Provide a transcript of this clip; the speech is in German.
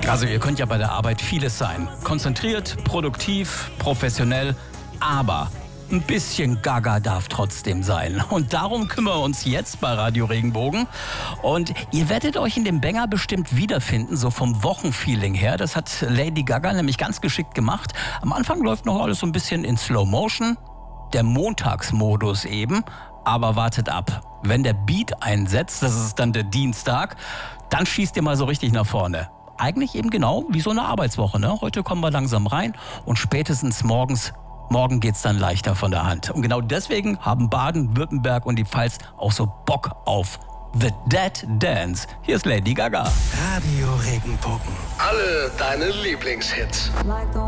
Also ihr könnt ja bei der Arbeit vieles sein. Konzentriert, produktiv, professionell, aber ein bisschen Gaga darf trotzdem sein. Und darum kümmern wir uns jetzt bei Radio Regenbogen. Und ihr werdet euch in dem Banger bestimmt wiederfinden, so vom Wochenfeeling her. Das hat Lady Gaga nämlich ganz geschickt gemacht. Am Anfang läuft noch alles so ein bisschen in Slow Motion. Der Montagsmodus eben. Aber wartet ab. Wenn der Beat einsetzt, das ist dann der Dienstag, dann schießt ihr mal so richtig nach vorne. Eigentlich eben genau wie so eine Arbeitswoche, ne? Heute kommen wir langsam rein und spätestens morgen geht's dann leichter von der Hand. Und genau deswegen haben Baden-Württemberg und die Pfalz auch so Bock auf The Dead Dance. Hier ist Lady Gaga. Radio Regenbogen. Alle deine Lieblingshits.